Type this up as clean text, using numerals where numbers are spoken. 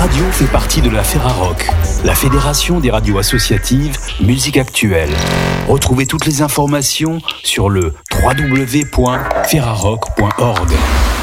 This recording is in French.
radio fait partie de la Ferrarock, la fédération des radios associatives musique actuelle. Retrouvez toutes les informations sur le www.ferrarock.org.